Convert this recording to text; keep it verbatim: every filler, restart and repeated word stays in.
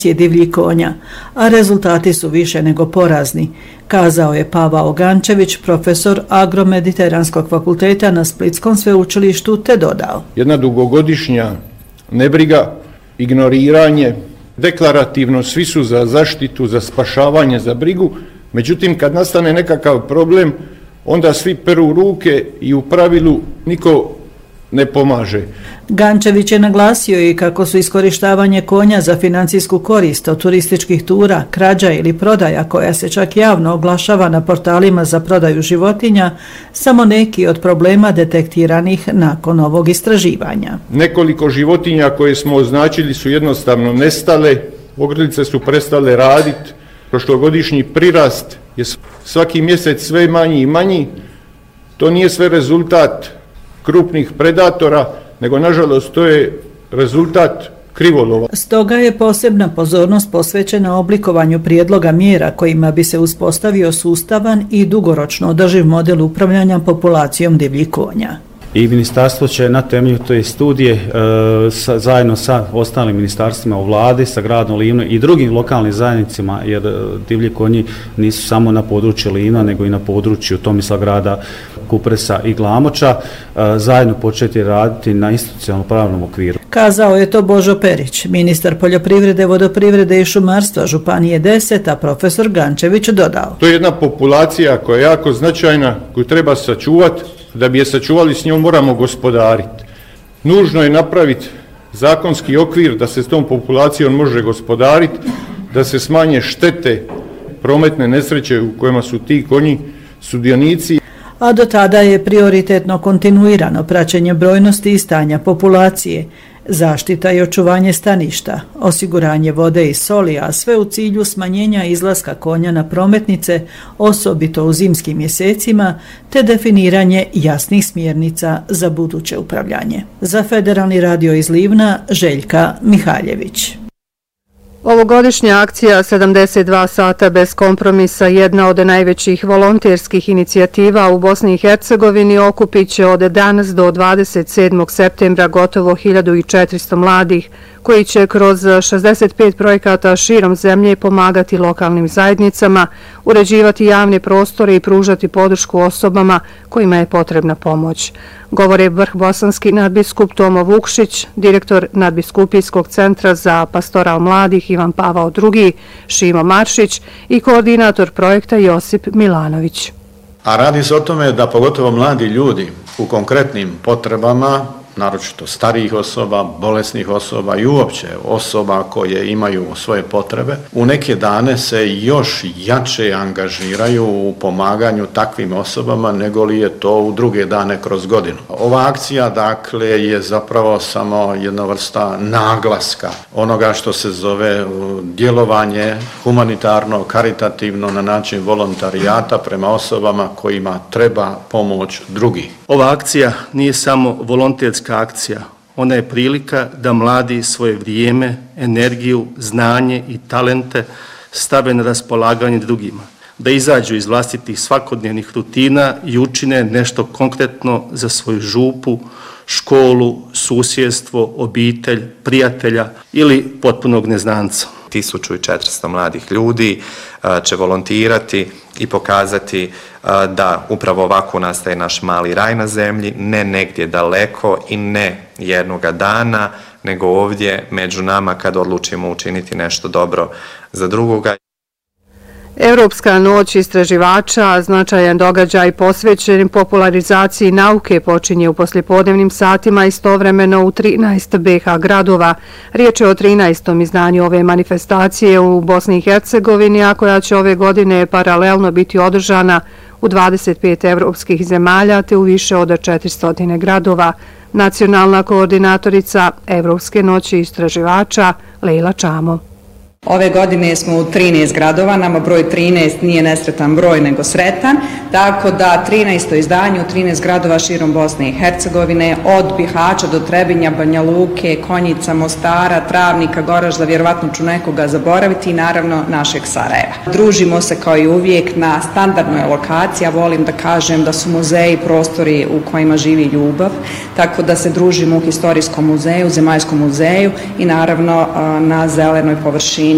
divljih konja, a rezultati su više nego porazni, kazao je Pavao Gančević, profesor Agromediteranskog fakulteta na Splitskom sveučilištu, te dodao. Jedna dugogodišnja nebriga, ignoriranje, deklarativno svi su za zaštitu, za spašavanje, za brigu, međutim kad nastane nekakav problem, onda svi peru ruke i u pravilu niko ne pomaže. Gančević je naglasio i kako su iskorištavanje konja za financijsku korist od turističkih tura, krađa ili prodaja koja se čak javno oglašava na portalima za prodaju životinja samo neki od problema detektiranih nakon ovog istraživanja. Nekoliko životinja koje smo označili su jednostavno nestale, ogrlice su prestale raditi, prošlogodišnji prirast je svaki mjesec sve manji i manji. To nije sve rezultat krupnih predatora, nego nažalost to je rezultat krivolova. Stoga je posebna pozornost posvećena oblikovanju prijedloga mjera kojima bi se uspostavio sustavan i dugoročno održiv model upravljanja populacijom divljih konja. I ministarstvo će na temelju te studije e, sa, zajedno sa ostalim ministarstvima u vladi, sa gradom Livno i drugim lokalnim zajednicama, jer e, divlji konji nisu samo na području Livna, nego i na području Tomislavgrada, Kupresa i Glamoča, e, zajedno početi raditi na institucionalnom pravnom okviru. Kazao je to Božo Perić, ministar poljoprivrede, vodoprivrede i šumarstva Županije deset, a profesor Gančević dodao. To je jedna populacija koja je jako značajna, koju treba sačuvati. Da bi je sačuvali, s njom moramo gospodariti. Nužno je napraviti zakonski okvir da se s tom populacijom može gospodariti, da se smanje štete, prometne nesreće u kojima su ti konji sudionici. A do tada je prioritetno kontinuirano praćenje brojnosti i stanja populacije, zaštita i očuvanje staništa, osiguranje vode i soli, a sve u cilju smanjenja izlaska konja na prometnice, osobito u zimskim mjesecima, te definiranje jasnih smjernica za buduće upravljanje. Za Federalni radio iz Livna, Željka Mihaljević. Ovogodišnja akcija sedamdeset dva sata bez kompromisa, jedna od najvećih volonterskih inicijativa u Bosni i Hercegovini, okupit će od danas do dvadeset sedmog septembra gotovo hiljadu četiristo mladih, koji će kroz šezdeset pet projekata širom zemlje pomagati lokalnim zajednicama, uređivati javne prostore i pružati podršku osobama kojima je potrebna pomoć. Govore vrhbosanski nadbiskup Tomo Vukšić, direktor nadbiskupijskog centra za pastoral mladih Ivan Pavao drugi, Šimo Maršić i koordinator projekta Josip Milanović. A radi se o tome da pogotovo mladi ljudi u konkretnim potrebama, naročito starijih osoba, bolesnih osoba i uopće osoba koje imaju svoje potrebe, u neke dane se još jače angažiraju u pomaganju takvim osobama nego li je to u druge dane kroz godinu. Ova akcija, dakle, je zapravo samo jedna vrsta naglaska onoga što se zove djelovanje humanitarno, karitativno na način volontarijata prema osobama kojima treba pomoć drugih. Ova akcija nije samo volonterska akcija, ona je prilika da mladi svoje vrijeme, energiju, znanje i talente stave na raspolaganje drugima, da izađu iz vlastitih svakodnevnih rutina i učine nešto konkretno za svoju župu, školu, susjedstvo, obitelj, prijatelja ili potpunog neznanca. tisuću četiristo mladih ljudi će volontirati i pokazati da upravo ovako nastaje naš mali raj na zemlji, ne negdje daleko i ne jednoga dana, nego ovdje među nama kad odlučimo učiniti nešto dobro za drugoga. Evropska noć istraživača, značajan događaj posvećen popularizaciji nauke, počinje u poslijepodnevnim satima istovremeno u trinaest B H gradova. Riječ je o trinaestom izdanju ove manifestacije u Bosni i Hercegovini, a koja će ove godine paralelno biti održana u dvadeset pet evropskih zemalja te u više od četiristo gradova. Nacionalna koordinatorica Evropske noći istraživača Lejla Čamo. Ove godine smo u trinaest gradova, nama broj trinaest nije nesretan broj nego sretan, tako da trinaesto izdanje u trinaest gradova širom Bosne i Hercegovine, od Bihaća do Trebinja, Banja Luke, Konjica, Mostara, Travnika, Goražda, vjerovatno ću nekoga zaboraviti i naravno našeg Sarajeva. Družimo se kao i uvijek na standardnoj lokaciji, a volim da kažem da su muzeji prostori u kojima živi ljubav, tako da se družimo u Historijskom muzeju, Zemaljskom muzeju i naravno na zelenoj površini